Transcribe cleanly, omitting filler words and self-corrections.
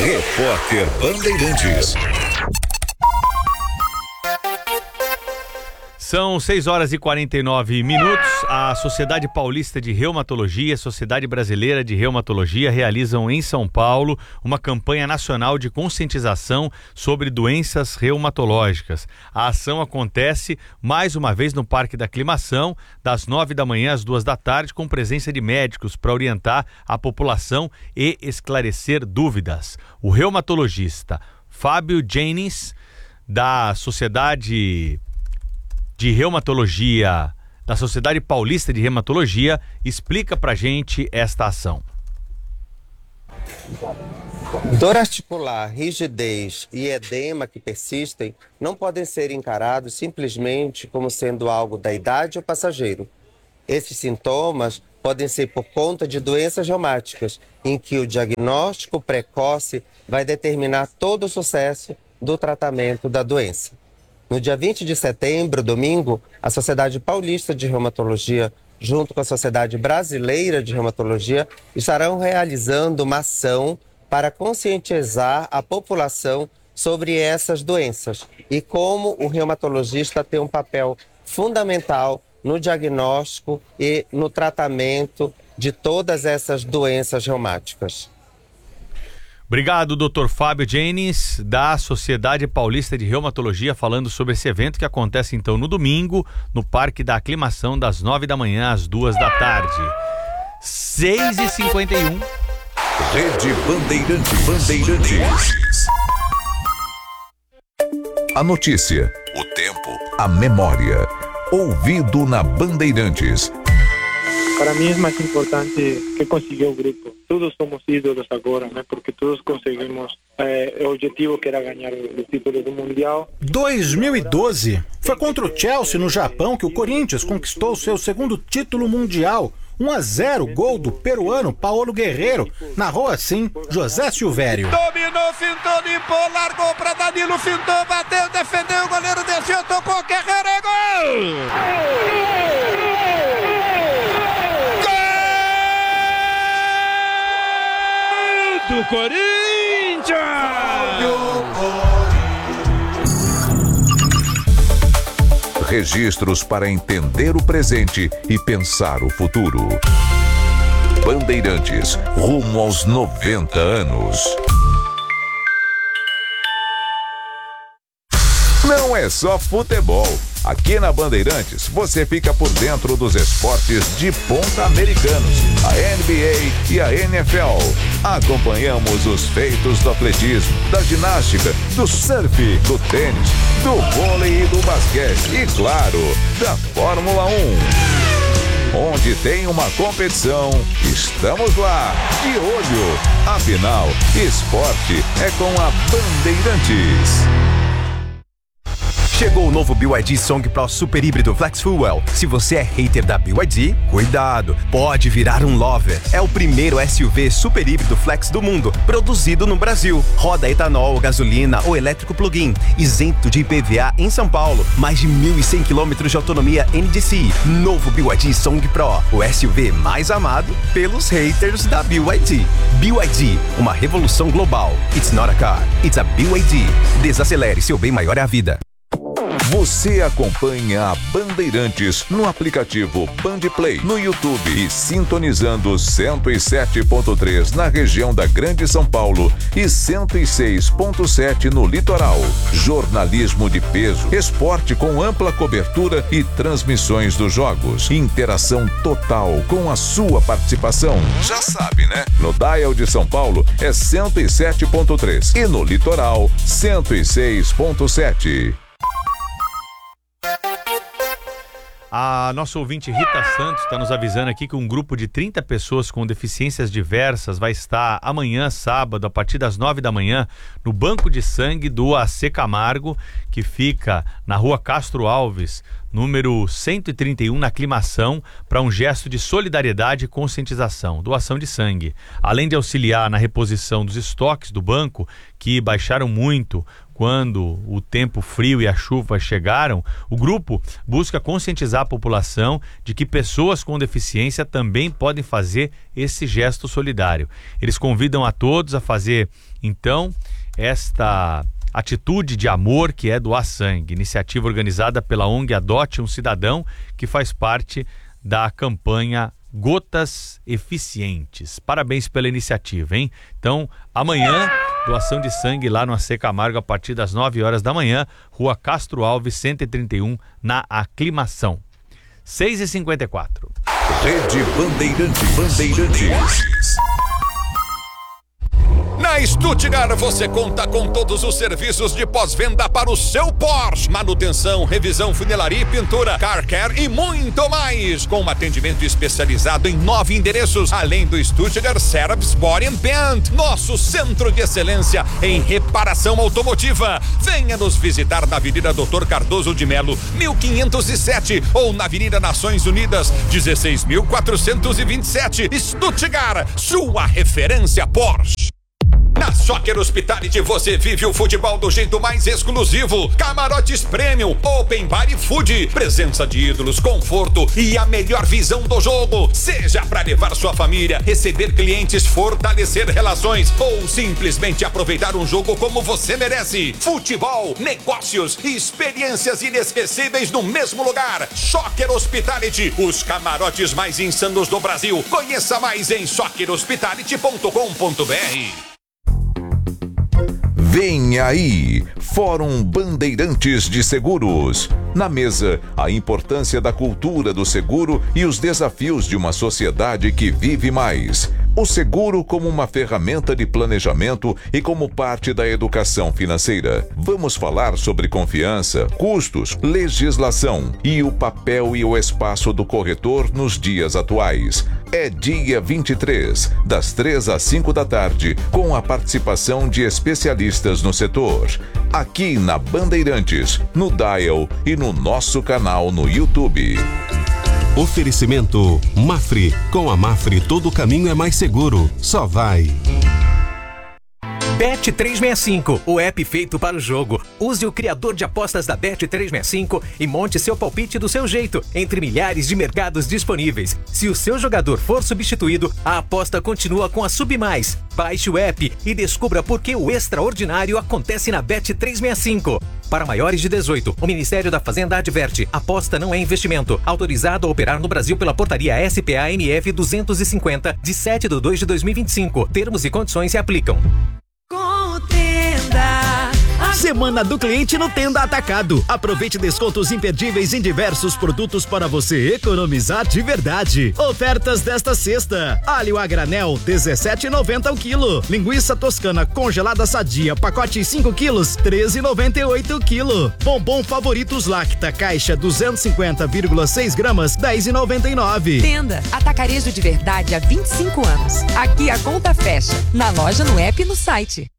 Repórter Bandeirantes. São 6h49. A Sociedade Paulista de Reumatologia e a Sociedade Brasileira de Reumatologia realizam em São Paulo uma campanha nacional de conscientização sobre doenças reumatológicas. A ação acontece mais uma vez no Parque da Aclimação, das 9 da manhã às 2 da tarde, com presença de médicos para orientar a população e esclarecer dúvidas. O reumatologista Fábio Jennings, da Sociedade de Reumatologia, da Sociedade Paulista de Reumatologia, explica pra gente esta ação. Dor articular, rigidez e edema que persistem não podem ser encarados simplesmente como sendo algo da idade ou passageiro. Esses sintomas podem ser por conta de doenças reumáticas, em que o diagnóstico precoce vai determinar todo o sucesso do tratamento da doença. No dia 20 de setembro, domingo, a Sociedade Paulista de Reumatologia, junto com a Sociedade Brasileira de Reumatologia, estarão realizando uma ação para conscientizar a população sobre essas doenças e como o reumatologista tem um papel fundamental no diagnóstico e no tratamento de todas essas doenças reumáticas. Obrigado, Dr. Fábio Jennings, da Sociedade Paulista de Reumatologia, falando sobre esse evento que acontece então no domingo, no Parque da Aclimação, das 9 da manhã às 2 da tarde. 6h51. Rede Bandeirantes. A notícia, o tempo, a memória. Ouvido na Bandeirantes. Para mim é mais importante que conseguir o grupo. Todos somos ídolos agora, né? Porque todos conseguimos o objetivo que era ganhar o título do Mundial. 2012 foi contra o Chelsea no Japão que o Corinthians conquistou seu segundo título mundial. 1-0, gol do peruano Paulo Guerreiro. Narrou assim José Silvério. Dominou, fintou, limpou, largou para Danilo, fintou, bateu, defendeu, o goleiro desceu, tocou, Guerreiro, é gol! Do Corinthians! Registros para entender o presente e pensar o futuro. Bandeirantes, rumo aos 90 anos. Não é só futebol. Aqui na Bandeirantes, você fica por dentro dos esportes de ponta americanos, a NBA e a NFL. Acompanhamos os feitos do atletismo, da ginástica, do surf, do tênis, do vôlei e do basquete e, claro, da Fórmula 1. Onde tem uma competição, estamos lá, de olho. Afinal, esporte é com a Bandeirantes. Chegou o novo BYD Song Pro Super Híbrido Flex Fuel. Se você é hater da BYD, cuidado, pode virar um lover. É o primeiro SUV super híbrido flex do mundo, produzido no Brasil. Roda etanol, gasolina ou elétrico plug-in, isento de IPVA em São Paulo. Mais de 1.100 km de autonomia NDC. Novo BYD Song Pro, o SUV mais amado pelos haters da BYD. BYD, uma revolução global. It's not a car, it's a BYD. Desacelere, seu bem maior é a vida. Você acompanha a Bandeirantes no aplicativo Bandplay, no YouTube e sintonizando 107.3 na região da Grande São Paulo e 106.7 no litoral. Jornalismo de peso, esporte com ampla cobertura e transmissões dos jogos. Interação total com a sua participação. Já sabe, né? No dial de São Paulo é 107.3 e no litoral 106.7. A nossa ouvinte Rita Santos está nos avisando aqui que um grupo de 30 pessoas com deficiências diversas vai estar amanhã, sábado, a partir das 9 da manhã, no Banco de Sangue do AC Camargo, que fica na Rua Castro Alves, número 131, na Aclimação, para um gesto de solidariedade e conscientização, doação de sangue. Além de auxiliar na reposição dos estoques do banco, que baixaram muito quando o tempo frio e a chuva chegaram, o grupo busca conscientizar a população de que pessoas com deficiência também podem fazer esse gesto solidário. Eles convidam a todos a fazer, então, esta atitude de amor, que é doar sangue, iniciativa organizada pela ONG Adote um Cidadão, que faz parte da campanha Gotas Eficientes. Parabéns pela iniciativa, hein? Então, amanhã, doação de sangue lá no AC Camargo a partir das 9 horas da manhã, Rua Castro Alves, 131, na Aclimação. 6h54. Rede Bandeirantes. Na Stuttgart você conta com todos os serviços de pós-venda para o seu Porsche. Manutenção, revisão, funilaria e pintura, car care e muito mais. Com um atendimento especializado em 9 endereços, além do Stuttgart Service Body and Paint, nosso centro de excelência em reparação automotiva. Venha nos visitar na Avenida Dr. Cardoso de Melo, 1507, ou na Avenida Nações Unidas, 16.427. Stuttgart, sua referência Porsche. Na Soccer Hospitality você vive o futebol do jeito mais exclusivo. Camarotes Premium, Open Bar e Food, presença de ídolos, conforto e a melhor visão do jogo. Seja para levar sua família, receber clientes, fortalecer relações ou simplesmente aproveitar um jogo como você merece. Futebol, negócios e experiências inesquecíveis no mesmo lugar. Soccer Hospitality, os camarotes mais insanos do Brasil. Conheça mais em soccerhospitality.com.br. Vem aí, Fórum Bandeirantes de Seguros. Na mesa, a importância da cultura do seguro e os desafios de uma sociedade que vive mais. O seguro como uma ferramenta de planejamento e como parte da educação financeira. Vamos falar sobre confiança, custos, legislação e o papel e o espaço do corretor nos dias atuais. É dia 23, das 3 às 5 da tarde, com a participação de especialistas no setor. Aqui na Bandeirantes, no Dial e no nosso canal no YouTube. Oferecimento Mafre. Com a Mafre todo caminho é mais seguro. Só vai. Bet365, o app feito para o jogo. Use o criador de apostas da Bet365 e monte seu palpite do seu jeito, entre milhares de mercados disponíveis. Se o seu jogador for substituído, a aposta continua com a Submais. Baixe o app e descubra por que o extraordinário acontece na Bet365. Para maiores de 18, o Ministério da Fazenda adverte: aposta não é investimento. Autorizado a operar no Brasil pela portaria SPA-MF 250, de 7/2/2025. Termos e condições se aplicam. Semana do Cliente no Tenda Atacado. Aproveite descontos imperdíveis em diversos produtos para você economizar de verdade. Ofertas desta sexta: alho a granel, R$17,90 o quilo. Linguiça toscana congelada sadia, pacote 5 quilos, R$13,98 o quilo. Bombom Favoritos Lacta, caixa 250,6 gramas, R$10,99. Tenda, atacarejo de verdade há 25 anos. Aqui a conta fecha. Na loja, no app e no site.